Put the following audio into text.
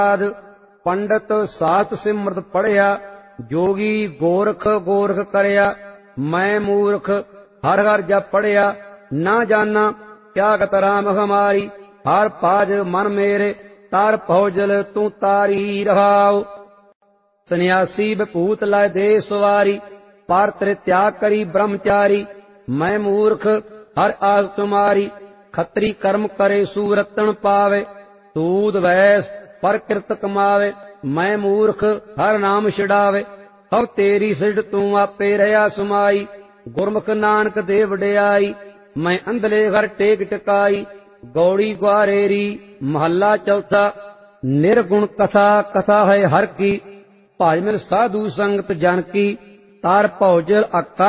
पंडित सात सिमरत पढ़िया, जोगी गोरख गोरख करया। मैं मूर्ख हर हर जप पढ़िया, ना जाना क्या गत राम हमारी। हर पाज मन मेरे तार पहुजल तू तारी रहाओ। सन्यासी विभूत लय दे सवारी, पर त्रित्याग करी ब्रह्मचारी। मैं मूर्ख हर आस तुम्हारी, खत्री कर्म करे सूरतन पावे। सूद वैस पर कृत कमावे, मैं मूर्ख हर नाम छिड़ावे। हव तेरी सिड़ तू आपे रहा समाई, गुरमुख नानक दे वडियाई। मैं अंधले घर टेक टिकाई, गौड़ी ग्वारेरी महला चौथा। निर्गुण कथा कथा है हर की, भाज मिल साधु संगत जन की। तार भौजल अक्का